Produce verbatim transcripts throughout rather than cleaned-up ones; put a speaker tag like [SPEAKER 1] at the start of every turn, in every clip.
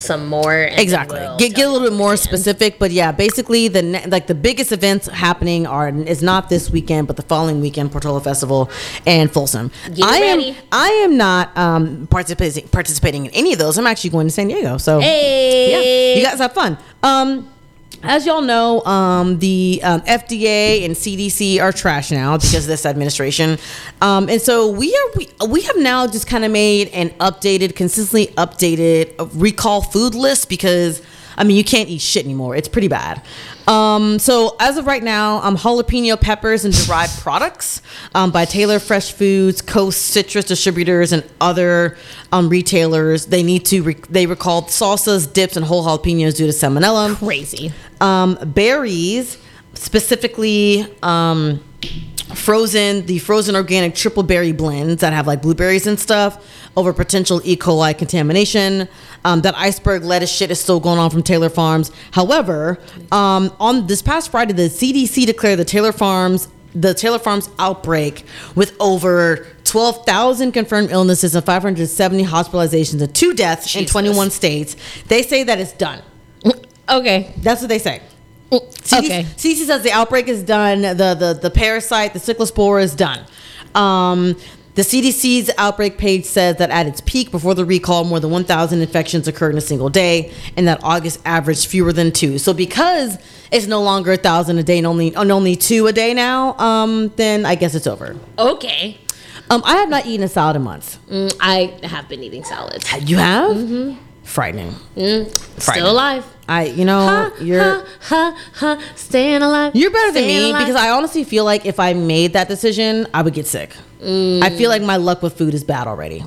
[SPEAKER 1] some more. And
[SPEAKER 2] exactly.
[SPEAKER 1] We'll
[SPEAKER 2] get get a little bit more
[SPEAKER 1] again.
[SPEAKER 2] specific, but yeah, basically the ne- like the biggest events happening are is not this weekend, but the following weekend, Portola Festival and Folsom.
[SPEAKER 1] Get
[SPEAKER 2] I
[SPEAKER 1] ready.
[SPEAKER 2] am I am not um, participating participating in any of those. I'm actually going to San Diego, so
[SPEAKER 1] Hey,
[SPEAKER 2] yeah, you guys have fun. Um, as y'all know, um, the um, F D A and C D C are trash now because of this administration, um, and so we are we, we have now just kind of made an updated, consistently updated recall food list because I mean you can't eat shit anymore. It's pretty bad. Um, so as of right now, um, jalapeno peppers and derived products um, by Taylor Fresh Foods, Coast Citrus Distributors, and other um, retailers. They need to re- they recalled salsas, dips, and whole jalapenos due to salmonella.
[SPEAKER 1] crazy.
[SPEAKER 2] Um, berries, specifically um, frozen, the frozen organic triple berry blends that have like blueberries and stuff over potential E. coli contamination. Um, that iceberg lettuce shit is still going on from Taylor Farms. However, um, on this past Friday, the C D C declared the Taylor Farms the Taylor Farms outbreak with over twelve thousand confirmed illnesses and five hundred seventy hospitalizations and two deaths
[SPEAKER 1] Jesus.
[SPEAKER 2] in twenty-one states. They say that it's done.
[SPEAKER 1] Okay.
[SPEAKER 2] That's what they say. C D C,
[SPEAKER 1] Okay.
[SPEAKER 2] C D C says the outbreak is done. The the the parasite, the cyclospora, is done. Um, the C D C's outbreak page says that at its peak before the recall, more than one thousand infections occurred in a single day, and that August averaged fewer than two. So because it's no longer a thousand a day and only and only two a day now, um, then I guess it's over.
[SPEAKER 1] Okay.
[SPEAKER 2] Um, I have not eaten a salad in months.
[SPEAKER 1] Mm, I have been eating salads.
[SPEAKER 2] You have? Mm-hmm. Frightening.
[SPEAKER 1] Mm,
[SPEAKER 2] Frightening.
[SPEAKER 1] still alive.
[SPEAKER 2] I, you know,
[SPEAKER 1] Ha,
[SPEAKER 2] you're.
[SPEAKER 1] ha, ha, ha, staying alive.
[SPEAKER 2] You're better than
[SPEAKER 1] staying
[SPEAKER 2] me
[SPEAKER 1] alive.
[SPEAKER 2] because I honestly feel like if I made that decision, I would get sick.
[SPEAKER 1] Mm.
[SPEAKER 2] I feel like my luck with food is bad already.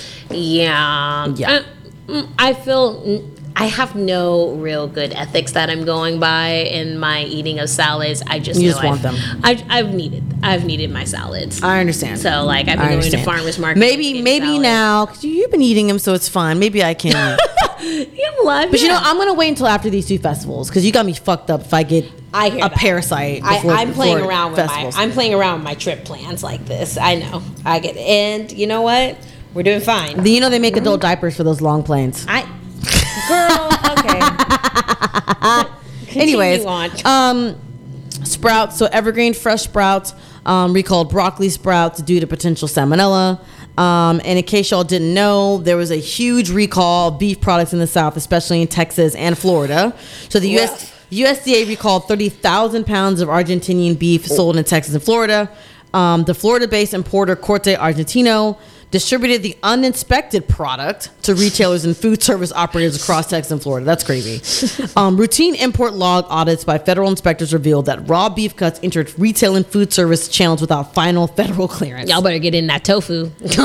[SPEAKER 1] Yeah.
[SPEAKER 2] Yeah.
[SPEAKER 1] Uh, mm, I feel mm, I have no real good ethics that I'm going by in my eating of salads. I just
[SPEAKER 2] You
[SPEAKER 1] know
[SPEAKER 2] just want
[SPEAKER 1] I've,
[SPEAKER 2] them.
[SPEAKER 1] I've, I've needed I've needed my salads.
[SPEAKER 2] I understand.
[SPEAKER 1] So like I've been
[SPEAKER 2] I
[SPEAKER 1] going to
[SPEAKER 2] understand.
[SPEAKER 1] farmers market.
[SPEAKER 2] Maybe, maybe now because you, you've been eating them, so it's fine. Maybe I can.
[SPEAKER 1] Yeah, I'm alive.
[SPEAKER 2] But you
[SPEAKER 1] yeah.
[SPEAKER 2] know, I'm gonna wait until after these two festivals because you got me fucked up if I get
[SPEAKER 1] I hear
[SPEAKER 2] a
[SPEAKER 1] that.
[SPEAKER 2] parasite.
[SPEAKER 1] I,
[SPEAKER 2] Before,
[SPEAKER 1] I'm playing
[SPEAKER 2] before
[SPEAKER 1] around with
[SPEAKER 2] festivals.
[SPEAKER 1] my I'm playing around with my trip plans like this. I know. I get it. And you know what? We're doing fine.
[SPEAKER 2] You know they make adult diapers for those long planes.
[SPEAKER 1] I girl, okay.
[SPEAKER 2] Anyways,
[SPEAKER 1] on.
[SPEAKER 2] um, sprouts. So Evergreen fresh sprouts um, recalled broccoli sprouts due to potential salmonella. Um, and in case y'all didn't know, there was a huge recall of beef products in the South, especially in Texas and Florida. So the U S U S D A recalled thirty thousand pounds of Argentinian beef sold in Texas and Florida. Um, the Florida-based importer Corte Argentino distributed the uninspected product to retailers and food service operators across Texas and Florida. That's crazy. Um, routine import log audits by federal inspectors revealed that raw beef cuts entered retail and food service channels without final federal clearance.
[SPEAKER 1] Y'all better get in that tofu.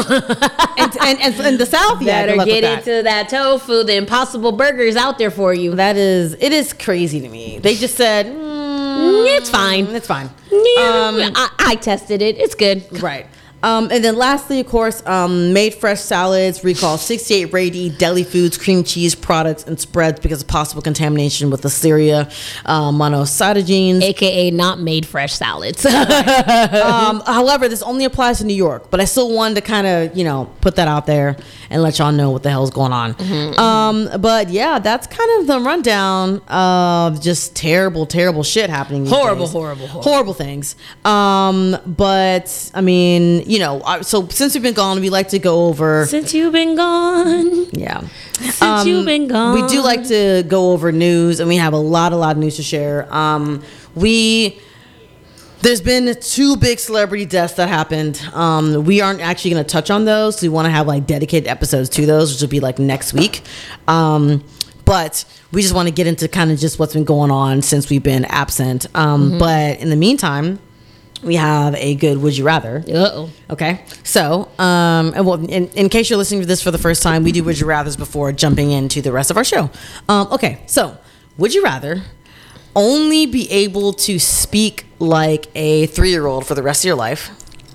[SPEAKER 2] and, and, and in the South, yeah,
[SPEAKER 1] Better
[SPEAKER 2] good luck with
[SPEAKER 1] get
[SPEAKER 2] that.
[SPEAKER 1] into that tofu. The Impossible Burger is out there for you.
[SPEAKER 2] That is, it is crazy to me. They just said, mm,
[SPEAKER 1] It's fine.
[SPEAKER 2] It's fine.
[SPEAKER 1] Yeah, I, I tested it. It's good.
[SPEAKER 2] Right. Um, and then lastly, of course, um, Made Fresh Salads recall sixty-eight ready-to-eat deli foods, cream cheese products, and spreads because of possible contamination with Listeria uh, monocytogenes.
[SPEAKER 1] A K A not made fresh salads.
[SPEAKER 2] um, however, this only applies to New York, but I still wanted to kind of, you know, put that out there and let y'all know what the hell's going on.
[SPEAKER 1] Mm-hmm.
[SPEAKER 2] Um, but yeah, that's kind of the rundown of just terrible, terrible shit happening. these
[SPEAKER 1] Horrible,
[SPEAKER 2] days.
[SPEAKER 1] horrible, horrible.
[SPEAKER 2] Horrible things. Um, but I mean, you know, I- so since we've been gone, we like to go over.
[SPEAKER 1] Since you've been gone.
[SPEAKER 2] Yeah.
[SPEAKER 1] Since you've been gone.
[SPEAKER 2] We do like to go over news, and we have a lot, a lot of news to share. Um, we. There's been two big celebrity deaths that happened. Um, we aren't actually going to touch on those. So we want to have like dedicated episodes to those, which will be like next week. Um, but we just want to get into kind of just what's been going on since we've been absent. Um,
[SPEAKER 1] Mm-hmm.
[SPEAKER 2] But in the meantime, we have a good Would You Rather.
[SPEAKER 1] Uh-oh.
[SPEAKER 2] Okay. So, um, and well, in, in case you're listening to this for the first time, we do Would You Rathers before jumping into the rest of our show. Um, okay. So, would you rather only be able to speak like a three-year-old for the rest of your life?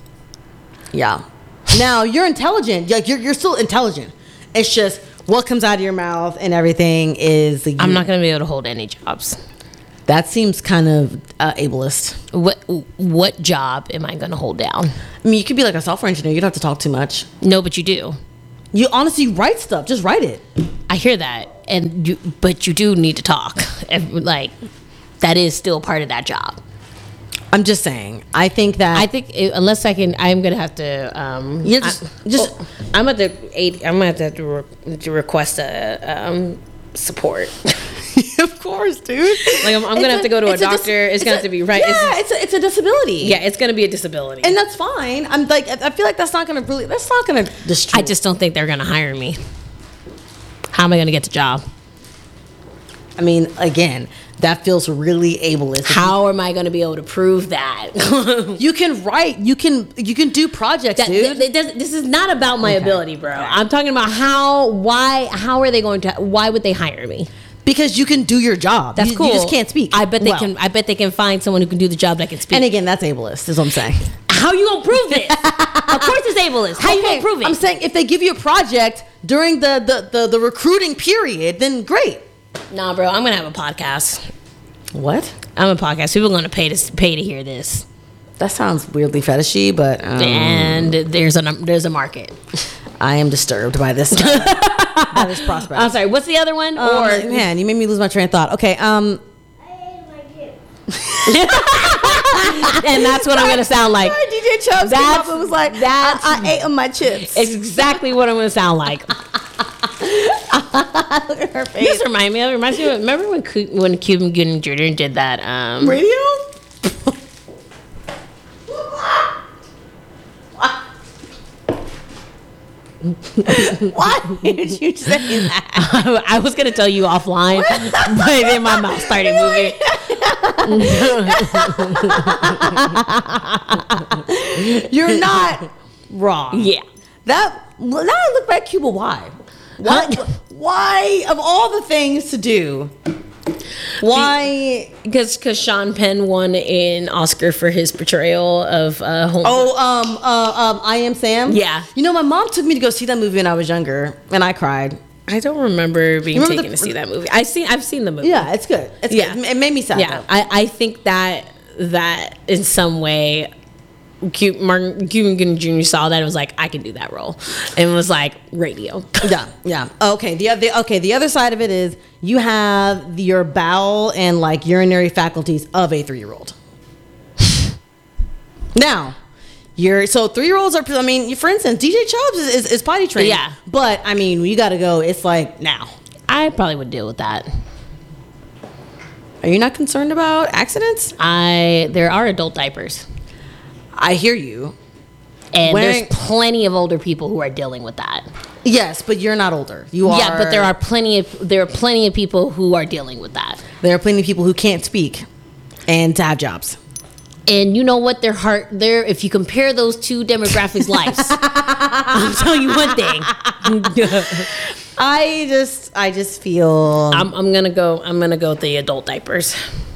[SPEAKER 2] Yeah. Now, you're intelligent. Like, you're, you're still intelligent. It's just what comes out of your mouth and everything is... The,
[SPEAKER 1] I'm not going to be able to hold any jobs.
[SPEAKER 2] That seems kind of uh, ableist.
[SPEAKER 1] What what job am I going to hold down?
[SPEAKER 2] I mean, you could be like a software engineer. You don't have to talk too much.
[SPEAKER 1] No, but you do.
[SPEAKER 2] You honestly write stuff. Just write it.
[SPEAKER 1] I hear that, and you, but you do need to talk. Like, that is still part of that job.
[SPEAKER 2] I'm just saying. I think that
[SPEAKER 1] I think it, unless I can, I'm gonna have to. Um,
[SPEAKER 2] you just,
[SPEAKER 1] I,
[SPEAKER 2] just.
[SPEAKER 1] oh, I'm gonna have to. I'm gonna have to, have to, re, to request a um, support.
[SPEAKER 2] Of course, dude.
[SPEAKER 1] Like I'm, I'm gonna
[SPEAKER 2] a,
[SPEAKER 1] have to go to a
[SPEAKER 2] a
[SPEAKER 1] doctor.
[SPEAKER 2] dis-
[SPEAKER 1] it's, it's gonna
[SPEAKER 2] a,
[SPEAKER 1] have to be right.
[SPEAKER 2] Yeah, it's, it's a, it's a disability.
[SPEAKER 1] Yeah, it's gonna be a disability,
[SPEAKER 2] and that's fine. I'm like, I feel like that's not gonna really. That's not gonna destroy.
[SPEAKER 1] I just don't think they're gonna hire me. How am I gonna get the job?
[SPEAKER 2] I mean, again, that feels really ableist.
[SPEAKER 1] How am I going to be able to prove that?
[SPEAKER 2] You can write. You can you can do projects,
[SPEAKER 1] that,
[SPEAKER 2] dude.
[SPEAKER 1] th- th- this is not about my
[SPEAKER 2] Okay.
[SPEAKER 1] ability, bro.
[SPEAKER 2] Okay.
[SPEAKER 1] I'm talking about how, why, how are they going to? Why would they hire me?
[SPEAKER 2] Because you can do your job.
[SPEAKER 1] That's
[SPEAKER 2] you,
[SPEAKER 1] cool.
[SPEAKER 2] You just can't speak.
[SPEAKER 1] I bet they
[SPEAKER 2] well.
[SPEAKER 1] can. I bet they can find someone who can do the job that can speak.
[SPEAKER 2] And again, that's ableist. Is what I'm saying.
[SPEAKER 1] How you gonna prove this? Of course, it's ableist. How you
[SPEAKER 2] Okay,
[SPEAKER 1] gonna prove it?
[SPEAKER 2] I'm saying if they give you a project during the the, the, the recruiting period, then great.
[SPEAKER 1] Nah, bro. I'm gonna have a podcast.
[SPEAKER 2] What?
[SPEAKER 1] I'm a podcast. People are gonna pay to pay to hear this,
[SPEAKER 2] That sounds weirdly fetishy, but um,
[SPEAKER 1] and there's a there's a market.
[SPEAKER 2] I am disturbed by this uh, by this prospect.
[SPEAKER 1] I'm sorry. What's the other one?
[SPEAKER 2] Um,
[SPEAKER 1] or
[SPEAKER 2] man, you made me lose my train of thought. Okay, um,
[SPEAKER 1] and that's what I'm gonna sound like.
[SPEAKER 2] D J Chubbs came
[SPEAKER 1] That's-
[SPEAKER 2] up and was like,
[SPEAKER 1] that's-
[SPEAKER 2] I, I ate on my chips.
[SPEAKER 1] It's exactly what I'm gonna sound like.
[SPEAKER 2] Look at her face.
[SPEAKER 1] This reminds me of reminds me of remember when Cu- when Cuban Gooding Junior did that um
[SPEAKER 2] Radio? Why did you say that?
[SPEAKER 1] I was gonna tell you offline, but then my mouth started moving.
[SPEAKER 2] You're not wrong.
[SPEAKER 1] Yeah.
[SPEAKER 2] That now I look back, Cuba. Why? Why? Why of all the things to do? Why?
[SPEAKER 1] Because because Sean Penn won an Oscar for his portrayal of uh, home.
[SPEAKER 2] Oh, um, uh, um, I Am Sam.
[SPEAKER 1] Yeah.
[SPEAKER 2] You know, my mom took me to go see that movie when I was younger, and I cried.
[SPEAKER 1] I don't remember being
[SPEAKER 2] Remember
[SPEAKER 1] taken
[SPEAKER 2] the-
[SPEAKER 1] to see that movie. I seen I've seen the movie.
[SPEAKER 2] Yeah, it's good. It's
[SPEAKER 1] Yeah.
[SPEAKER 2] good. It made me sad.
[SPEAKER 1] Yeah,
[SPEAKER 2] though.
[SPEAKER 1] I, I think that that in some way, Cu- Martin Cuban Gooding Junior saw that and was like, I can do that role, and was like, radio.
[SPEAKER 2] Yeah, yeah. Okay. The other, okay. The other side of it is you have the, your bowel and like urinary faculties of a three-year-old. Now, you're so three-year-olds are. I mean, for instance, D J Chubbs is, is, is potty trained.
[SPEAKER 1] Yeah.
[SPEAKER 2] But I mean, you got to go. It's like now.
[SPEAKER 1] I probably would deal with that.
[SPEAKER 2] Are you not concerned about accidents?
[SPEAKER 1] I there are adult diapers,
[SPEAKER 2] I hear you.
[SPEAKER 1] and
[SPEAKER 2] Wearing-
[SPEAKER 1] there's plenty of older people who are dealing with that.
[SPEAKER 2] Yes, but you're not older. You are.
[SPEAKER 1] Yeah, but there are plenty of there are plenty of people who are dealing with that.
[SPEAKER 2] there are plenty of people who can't speak and to have jobs.
[SPEAKER 1] And you know what? Their heart, their if you compare those two demographics' lives, I'll tell you one thing.
[SPEAKER 2] I just, I just feel.
[SPEAKER 1] I'm, I'm gonna go. I'm gonna go with the adult diapers.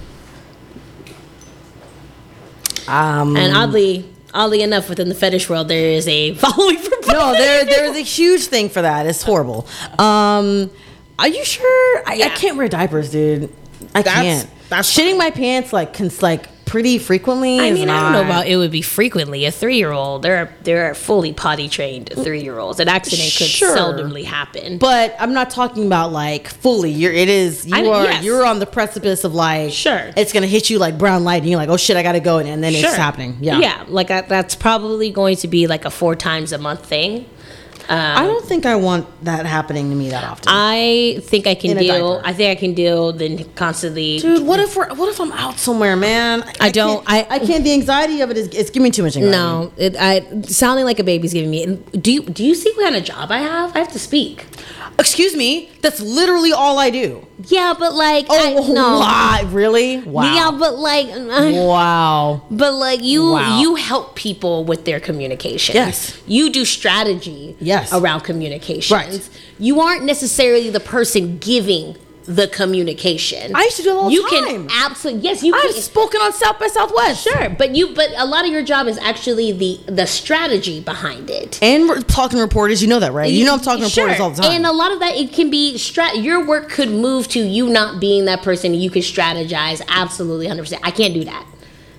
[SPEAKER 2] Um,
[SPEAKER 1] And oddly, oddly enough, within the fetish world, there is a following for both.
[SPEAKER 2] no, there, there's a huge thing for that. It's horrible. Um, are you sure? I, I
[SPEAKER 1] Yeah.
[SPEAKER 2] can't wear diapers, dude. I
[SPEAKER 1] That's-
[SPEAKER 2] can't.
[SPEAKER 1] that's
[SPEAKER 2] Shitting my pants like, cons- like pretty frequently.
[SPEAKER 1] I
[SPEAKER 2] is
[SPEAKER 1] mean, I don't know
[SPEAKER 2] not-
[SPEAKER 1] about it would be frequently. A three year old, there are there are fully potty trained three year olds. An accident could
[SPEAKER 2] Sure.
[SPEAKER 1] seldomly happen.
[SPEAKER 2] But I'm not talking about like fully. You're. It is. You
[SPEAKER 1] I-
[SPEAKER 2] are.
[SPEAKER 1] yes.
[SPEAKER 2] You're on the precipice of like.
[SPEAKER 1] Sure.
[SPEAKER 2] It's gonna hit you like brown light, and you're like, oh shit, I gotta go, and then it's happening. Yeah.
[SPEAKER 1] yeah, like I, that's probably going to be like a four times a month thing. Um,
[SPEAKER 2] I don't think I want that happening to me that often.
[SPEAKER 1] I think I can
[SPEAKER 2] In a
[SPEAKER 1] deal.
[SPEAKER 2] diaper.
[SPEAKER 1] I think I can deal. Then constantly,
[SPEAKER 2] Dude, what if we're what if I'm out somewhere, man?
[SPEAKER 1] I don't-
[SPEAKER 2] Can't,
[SPEAKER 1] I-
[SPEAKER 2] I can't. The anxiety of it is it's giving me too much anxiety.
[SPEAKER 1] no, it, I sounding like a baby's giving me. And do you do you see what kind of job I have? I have to speak.
[SPEAKER 2] Excuse me. That's literally all I do.
[SPEAKER 1] Yeah, but like,
[SPEAKER 2] Oh,
[SPEAKER 1] I, no,
[SPEAKER 2] why? Really? Wow.
[SPEAKER 1] yeah, but like, uh,
[SPEAKER 2] Wow.
[SPEAKER 1] but like you
[SPEAKER 2] Wow.
[SPEAKER 1] you help people with their communication.
[SPEAKER 2] Yes.
[SPEAKER 1] you do strategy.
[SPEAKER 2] Yes.
[SPEAKER 1] around communications.
[SPEAKER 2] Right.
[SPEAKER 1] You aren't necessarily the person giving the communication.
[SPEAKER 2] I used to do it all the
[SPEAKER 1] you
[SPEAKER 2] time.
[SPEAKER 1] can absolutely yes, you
[SPEAKER 2] I've
[SPEAKER 1] can.
[SPEAKER 2] spoken on South by Southwest.
[SPEAKER 1] Sure, but you but a lot of your job is actually the the strategy behind it.
[SPEAKER 2] And we're talking to reporters, you know that, right? You know I'm talking to
[SPEAKER 1] Sure.
[SPEAKER 2] reporters all the time.
[SPEAKER 1] And a lot of that it can be strat your work could move to you not being that person. You could strategize absolutely one hundred percent. I can't do that.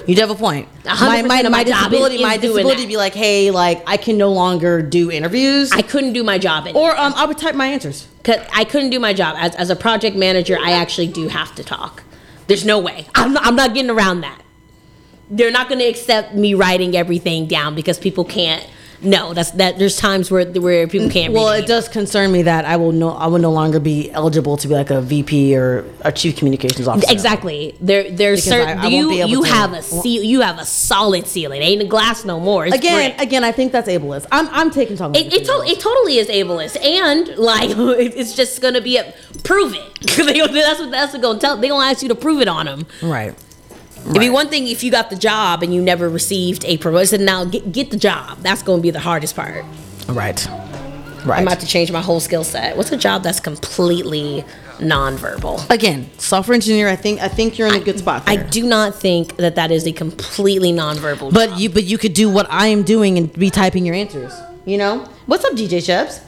[SPEAKER 2] You do have a point.
[SPEAKER 1] one hundred percent of my job
[SPEAKER 2] disability,
[SPEAKER 1] is-
[SPEAKER 2] my
[SPEAKER 1] is doing
[SPEAKER 2] disability
[SPEAKER 1] that.
[SPEAKER 2] be like, hey, like I can no longer do interviews,
[SPEAKER 1] I couldn't do my job anymore.
[SPEAKER 2] or um, I would type my answers.
[SPEAKER 1] Cause I couldn't do my job as, as a project manager. I actually do have to talk. There's no way. I'm not, I'm not getting around that. They're not going to accept me writing everything down because people can't. No, that's that. There's times where where people can't.
[SPEAKER 2] Well,
[SPEAKER 1] read
[SPEAKER 2] it does concern me that I will no, I will no longer be eligible to be like a V P or a chief communications officer.
[SPEAKER 1] Exactly. There, there's
[SPEAKER 2] Because
[SPEAKER 1] certain
[SPEAKER 2] I- I won't
[SPEAKER 1] you
[SPEAKER 2] be able
[SPEAKER 1] you
[SPEAKER 2] to-
[SPEAKER 1] have a ce- you have a solid ceiling. Ain't a glass no more. It's
[SPEAKER 2] Again,
[SPEAKER 1] brick.
[SPEAKER 2] again, I think that's ableist. I'm I'm taking talking.
[SPEAKER 1] It, it, to- it totally is ableist, and like it- it's just gonna be a prove it. They gonna- that's what that's what gonna tell. They gonna ask you to prove it on them.
[SPEAKER 2] right.
[SPEAKER 1] It'd be one thing if you got the job and you never received a promotion. Now get get the job. That's gonna be the hardest part.
[SPEAKER 2] Right.
[SPEAKER 1] I'm
[SPEAKER 2] Right.
[SPEAKER 1] about to change my whole skill set. What's a job that's completely nonverbal?
[SPEAKER 2] Again, software engineer. I think I think you're in a good spot
[SPEAKER 1] I
[SPEAKER 2] there.
[SPEAKER 1] do not think that that is a completely nonverbal.
[SPEAKER 2] But
[SPEAKER 1] job.
[SPEAKER 2] you but you could do what I am doing and be typing your answers. You know? What's up, D J Shebs?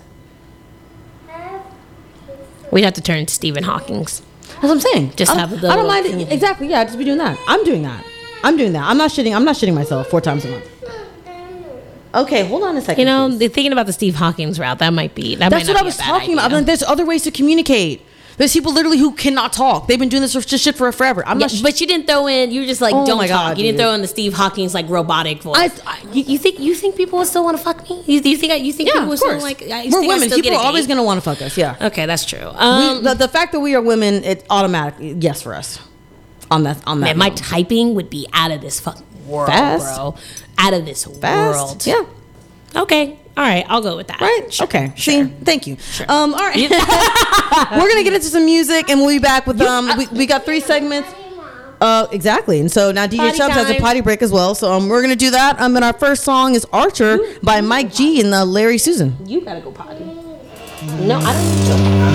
[SPEAKER 1] we'd have to turn to Stephen Hawking's.
[SPEAKER 2] That's what I'm saying.
[SPEAKER 1] Just
[SPEAKER 2] I
[SPEAKER 1] have
[SPEAKER 2] don't,
[SPEAKER 1] the
[SPEAKER 2] I don't
[SPEAKER 1] little-
[SPEAKER 2] mind it. Exactly. Yeah, just be doing that. I'm doing that. I'm doing that. I'm not shitting. I'm not shitting myself four times a month. Okay, hold on a second.
[SPEAKER 1] You know,
[SPEAKER 2] please.
[SPEAKER 1] they're thinking about the Steve Hawking's route. That might be. That
[SPEAKER 2] That's
[SPEAKER 1] might
[SPEAKER 2] what
[SPEAKER 1] not
[SPEAKER 2] I
[SPEAKER 1] be
[SPEAKER 2] was
[SPEAKER 1] a bad
[SPEAKER 2] talking about.
[SPEAKER 1] idea.
[SPEAKER 2] I'm like, there's other ways to communicate. There's people literally who cannot talk. They've been doing this for just shit for forever. I'm
[SPEAKER 1] Yeah,
[SPEAKER 2] not. Sh-
[SPEAKER 1] but you didn't throw in. You were just like,
[SPEAKER 2] Oh
[SPEAKER 1] don't
[SPEAKER 2] my
[SPEAKER 1] talk.
[SPEAKER 2] God,
[SPEAKER 1] you didn't
[SPEAKER 2] dude.
[SPEAKER 1] throw in the Steve Hawking's like robotic voice.
[SPEAKER 2] I- I-
[SPEAKER 1] you, you think you think people would still want to fuck me? You, you think I- you think
[SPEAKER 2] yeah,
[SPEAKER 1] people
[SPEAKER 2] of
[SPEAKER 1] would still
[SPEAKER 2] course.
[SPEAKER 1] like? I
[SPEAKER 2] We're
[SPEAKER 1] think I
[SPEAKER 2] women.
[SPEAKER 1] still
[SPEAKER 2] People
[SPEAKER 1] get
[SPEAKER 2] are
[SPEAKER 1] a
[SPEAKER 2] always
[SPEAKER 1] date?
[SPEAKER 2] gonna want to fuck us. Yeah.
[SPEAKER 1] Okay, that's true.
[SPEAKER 2] We,
[SPEAKER 1] Um,
[SPEAKER 2] the, the fact that we are women, it automatically yes for us. On that. On that.
[SPEAKER 1] man, my
[SPEAKER 2] note.
[SPEAKER 1] typing would be out of this fucking world,
[SPEAKER 2] Fast.
[SPEAKER 1] bro. Out of this
[SPEAKER 2] Fast.
[SPEAKER 1] world.
[SPEAKER 2] Yeah.
[SPEAKER 1] Okay. All right. I'll go with that.
[SPEAKER 2] Right?
[SPEAKER 1] Sure.
[SPEAKER 2] Okay.
[SPEAKER 1] Sure.
[SPEAKER 2] See? Thank you. Um, all right. We're going to get into some music and we'll be back with, um, we, we got three segments. Uh, exactly. And so now D J
[SPEAKER 1] Potty
[SPEAKER 2] Chubbs has a
[SPEAKER 1] time.
[SPEAKER 2] potty break as well. So um, we're going to do that. Um, and our first song is Archer by Mike G and uh, Larry Susan.
[SPEAKER 1] You gotta go potty. No, I don't need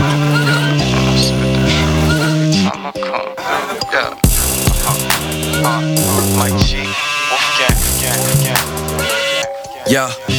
[SPEAKER 1] to.
[SPEAKER 3] I'ma come through, yeah. Uh-huh. Uh, uh, Mike G, Wolfgang, gang, gang, gang, gang. Yeah.